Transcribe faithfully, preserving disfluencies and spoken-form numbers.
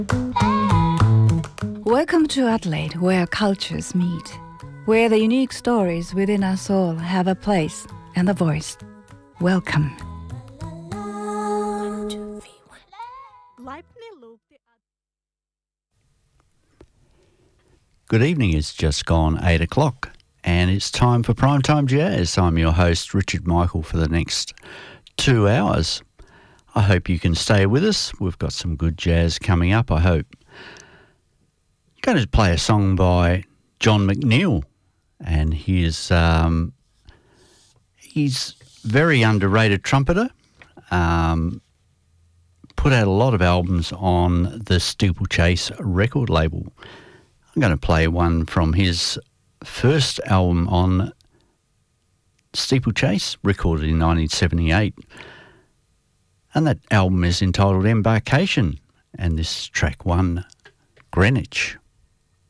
Welcome to Adelaide, where cultures meet, where the unique stories within us all have a place and a voice. Welcome. Good evening, it's just gone eight o'clock and it's time for Primetime Jazz. I'm your host, Richard Michael, for the next two hours. I hope you can stay with us. We've got some good jazz coming up, I hope. I'm going to play a song by John McNeil, and he's, um, he's very underrated trumpeter. Um, put out a lot of albums on the Steeplechase record label. I'm going to play one from his first album on Steeplechase, recorded in nineteen seventy-eight. And that album is entitled Embarkation, and this track one, Greenwich.